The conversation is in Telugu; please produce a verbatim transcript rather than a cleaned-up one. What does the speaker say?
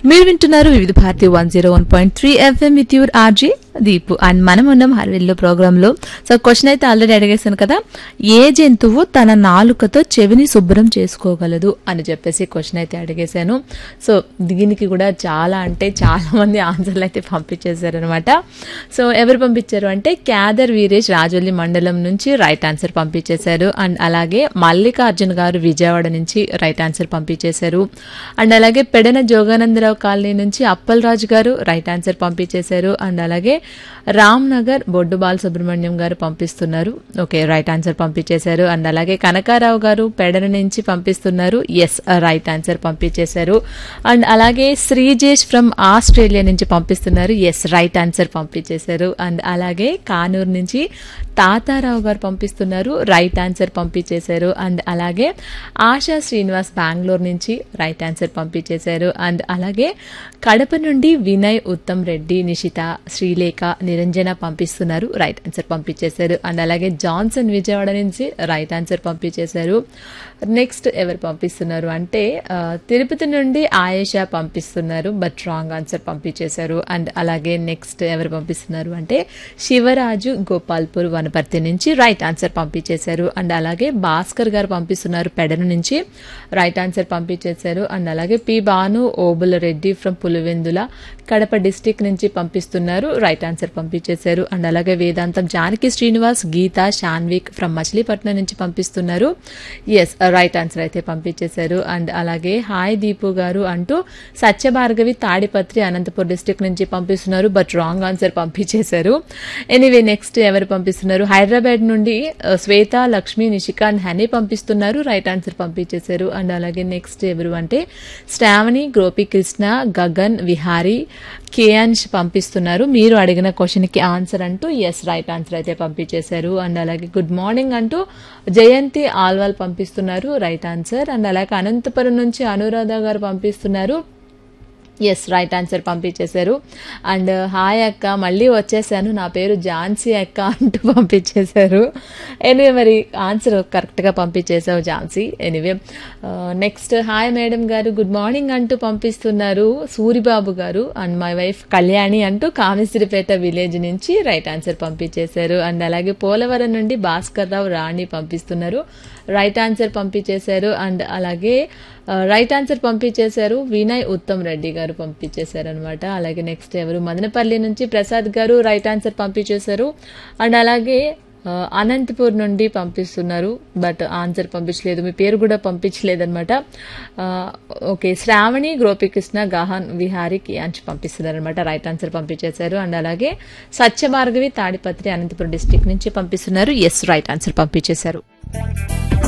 మీరు వింటున్నారు వివిధ Bharati one zero one point three FM with your RG Deepu and మనం ఉన్నాం హర్విల్లో ప్రోగ్రామ్ లో. సో క్వశ్చన్ అయితే ఆల్రెడీ అడిగేశాను కదా, ఏ జంతువు తన నాలుకతో చెవిని శుభ్రం చేసుకోగలదు అని చెప్పేసి క్వశ్చన్ అయితే అడిగేశాను. సో దీనికి కూడా చాలా అంటే చాలా మంది ఆన్సర్లు అయితే పంపించేశారనమాట. సో ఎవరు పంపించారు అంటే క్యాదర్ వీరేష్ రాజోలి మండలం నుంచి రైట్ ఆన్సర్ పంపించేశారు. అండ్ అలాగే మల్లికార్జున్ గారు విజయవాడ నుంచి రైట్ ఆన్సర్ పంపించేశారు. అండ్ అలాగే పెడన జోగానందరావు కాలనీ నుంచి అప్పలరాజు గారు రైట్ ఆన్సర్ పంపించేశారు. అండ్ అలాగే రామ్ నగర్ బొడ్డు బాల సుబ్రహ్మణ్యం గారు పంపిస్తున్నారు, ఓకే రైట్ ఆన్సర్ పంపించేశారు. అండ్ అలాగే కనకారావు గారు పెడన నుంచి పంపిస్తున్నారు, ఎస్ రైట్ ఆన్సర్ పంపించేశారు. అండ్ అలాగే శ్రీజేష్ ఫ్రమ్ ఆస్ట్రేలియా నుంచి పంపిస్తున్నారు, ఎస్ రైట్ ఆన్సర్ పంపించేశారు. అండ్ అలాగే కానూరు నుంచి తాతారావు గారు పంపిస్తున్నారు, రైట్ ఆన్సర్ పంపించేశారు. అండ్ అలాగే ఆశా శ్రీనివాస్ బెంగళూరు నుంచి రైట్ ఆన్సర్ పంపించేశారు. అండ్ అలాగే కడప నుండి వినయ్ ఉత్తమ్ రెడ్డి, నిషిత, శ్రీలేఖ, నిరంజన పంపిస్తున్నారు, రైట్ ఆన్సర్ పంపించేశారు. అండ్ అలాగే జాన్సన్ విజయవాడ నుంచి రైట్ ఆన్సర్ పంపించేశారు. నెక్స్ట్ ఎవరు పంపిస్తున్నారు అంటే తిరుపతి నుండి ఆయేషా పంపిస్తున్నారు, బట్ రాంగ్ ఆన్సర్ పంపించేశారు. అండ్ అలాగే నెక్స్ట్ ఎవరు పంపిస్తున్నారు అంటే శివరాజు గోపాల్పూర్ వనపర్తి నుంచి రైట్ ఆన్సర్ పంపించేశారు. అండ్ అలాగే భాస్కర్ గారు పంపిస్తున్నారు పెడన నుంచి, రైట్ ఆన్సర్ పంపించేశారు. అండ్ అలాగే P Bhanu Obula Reddy from Pulivendula Kadapa district నుంచి పంపిస్తున్నారు, రైట్ ఆన్సర్ పంపించేశారు. అండ్ అలాగే వేదాంతం జానకి శ్రీనివాస్, గీత, శాన్విక్ ఫ్రమ్ మచిలీపట్నం నుంచి పంపిస్తున్నారు, ఎస్ రైట్ ఆన్సర్ అయితే పంపించేశారు. అండ్ అలాగే హాయ్ దీపు గారు అంటూ సత్యభార్గవి తాడిపత్రి అనంతపూర్ డిస్టిక్ నుంచి పంపిస్తున్నారు, బట్ రాంగ్ ఆన్సర్ పంపించేశారు. ఎనీవే నెక్స్ట్ ఎవరు పంపిస్తున్నారు హైదరాబాద్ నుండి శ్వేత, లక్ష్మి, నిషిక అండ్ హనీ పంపిస్తున్నారు, రైట్ ఆన్సర్ పంపించేశారు. అండ్ అలాగే నెక్స్ట్ ఎవరు అంటే శ్రావణి, గోపికృష్ణ, గగన్, విహారీ, కేయాన్ష్ పంపిస్తున్నారు, మీరు అడిగిన క్వశ్చన్ కి ఆన్సర్ అంటూ ఎస్ రైట్ ఆన్సర్ అయితే పంపించేశారు. అండ్ అలాగే గుడ్ మార్నింగ్ అంటూ జయంతి ఆల్వాల్ పంపిస్తున్నారు, రైట్ ఆన్సర్. అండ్ అలాగే అనంతపురం నుంచి అనురాధ గారు పంపిస్తున్నారు, ఎస్ రైట్ ఆన్సర్ పంపించేశారు. అండ్ హాయ్ అక్క మళ్ళీ వచ్చేసాను, నా పేరు ఝాన్సీ అక్క అంటూ పంపించేశారు. ఎనివే మరి ఆన్సర్ కరెక్ట్గా పంపించేశావు Jhansi. Anyway next hi madam గారు గుడ్ మార్నింగ్ అంటూ పంపిస్తున్నారు సూరిబాబు గారు. అండ్ మై వైఫ్ కళ్యాణి అంటూ కామిశ్రీపేట విలేజ్ నుంచి రైట్ ఆన్సర్ పంపించేశారు. అండ్ అలాగే పోలవరం నుండి భాస్కర్ రావు, రాణి పంపిస్తున్నారు, రైట్ ఆన్సర్ పంపించేశారు. అండ్ అలాగే రైట్ ఆన్సర్ పంపించేశారు వినయ్ ఉత్తమ్ రెడ్డి గారు పంపించేశారు అనమాట. అలాగే నెక్స్ట్ ఎవరు మదనపల్లి నుంచి ప్రసాద్ గారు రైట్ ఆన్సర్ పంపించేశారు. అండ్ అలాగే అనంతపూర్ నుండి పంపిస్తున్నారు, బట్ ఆన్సర్ పంపించలేదు, మీ పేరు కూడా పంపించలేదు అనమాట. ఓకే శ్రావణి, గోపికృష్ణ, గహన్, విహారీ, కియాంచ్ పంపిస్తున్నారు అనమాట, రైట్ ఆన్సర్ పంపించేశారు. అండ్ అలాగే సత్యభార్గవి తాడిపత్రి అనంతపురం డిస్టిక్ నుంచి పంపిస్తున్నారు, ఎస్ రైట్ ఆన్సర్ పంపించేశారు.